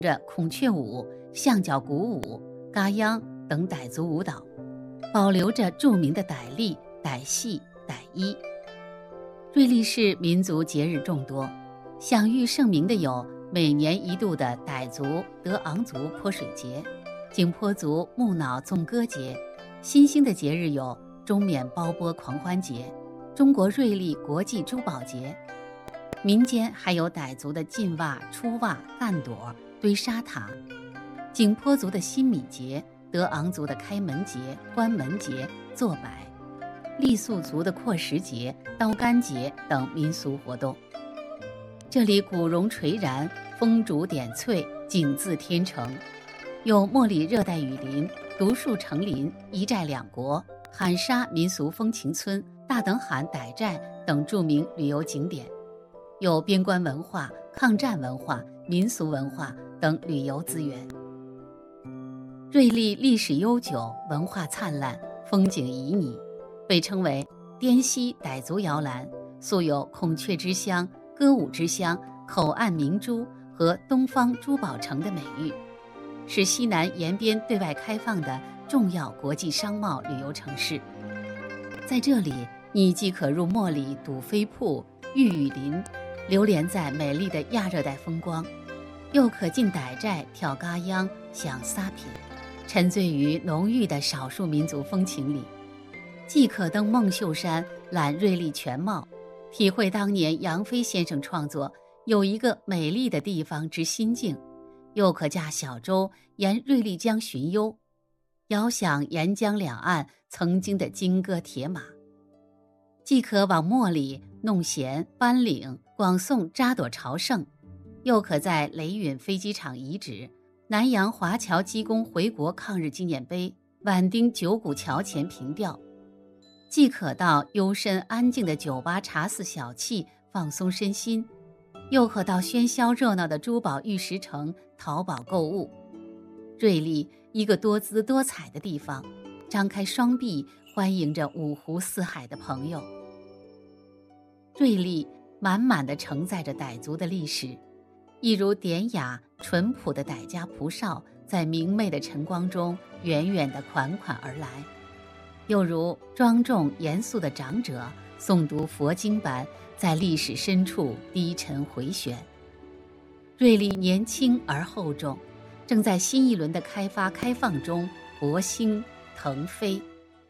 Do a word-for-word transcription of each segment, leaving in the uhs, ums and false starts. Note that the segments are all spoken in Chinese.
着孔雀舞、象脚鼓舞、嘎秧等傣族舞蹈，保留着著名的傣历、傣戏、傣衣。瑞丽市民族节日众多，享誉盛名的有每年一度的傣族德昂族泼水节、景颇族木脑纵歌节，新兴的节日有中缅包钵狂欢节、中国瑞丽国际珠宝节。民间还有傣族的进袜、出袜、干朵、堆沙塔，景颇族的新米节、德昂族的开门节、关门节、坐摆，傈僳族的阔时节、刀竿节等民俗活动。这里古榕垂然，风烛点翠，景自天成，有莫里热带雨林、独树成林、一寨两国、喊沙民俗风情村、大等罕傣寨等著名旅游景点，有边关文化、抗战文化、民俗文化等旅游资源。瑞丽历史悠久，文化灿烂，风景旖旎，被称为滇西傣族摇篮，素有孔雀之乡、歌舞之乡、口岸明珠和东方珠宝城的美誉，是西南沿边对外开放的重要国际商贸旅游城市。在这里，你既可入茉莉睹飞瀑、玉雨林，流连在美丽的亚热带风光，又可进傣寨跳嘎秧、享撒品，沉醉于浓郁的少数民族风情里；既可登孟秀山览瑞丽全貌，体会当年杨飞先生创作有一个美丽的地方之心境，又可驾小舟沿瑞丽江巡游，遥想沿江两岸曾经的金戈铁马；既可往莫里、弄弦、班岭、广颂扎朵朝圣，又可在雷允飞机场遗址、南洋华侨机工回国抗日纪念碑、宛丁九股桥前凭吊；既可到幽深安静的酒吧茶肆小憩放松身心，又可到喧嚣热闹的珠宝玉石城淘宝购物。瑞丽，一个多姿多彩的地方，张开双臂欢迎着五湖四海的朋友。瑞丽满满地承载着傣族的历史，一如典雅淳朴的傣家蒲哨在明媚的晨光中远远地款款而来，又如庄重严肃的长者诵读佛经般在历史深处低沉回旋。瑞丽年轻而厚重，正在新一轮的开发开放中勃兴腾飞。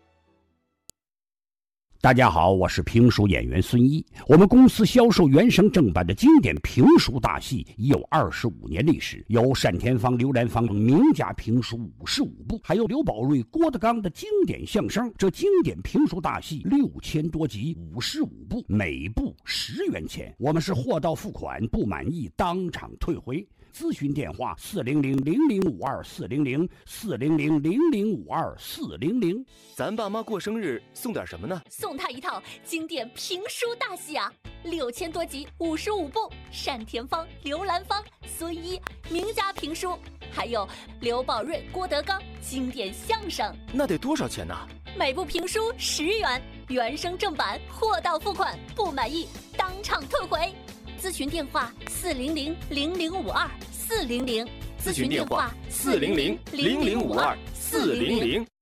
大家好，我是评书演员孙一。我们公司销售原声正版的经典评书大戏已有二十五年历史，有单田芳、刘兰芳名家评书五十五部，还有刘宝瑞、郭德纲的经典相声。这经典评书大戏六千多集，五十五部，每部十元钱。我们是货到付款，不满意当场退回。咨询电话四零零零零五二四零零四零零零零五二四零零。 咱爸妈过生日送点什么呢？ 送他一套经典评书大戏啊，六千多集，五十五部，单田芳、刘兰芳、孙一名家评书，还有刘宝瑞、郭德纲经典相声。 那得多少钱呢？ 每部评书十元，原声正版，货到付款，不满意当场退回。咨询电话四零零零零五二四零零， 咨询电话四零零零零五二四零零。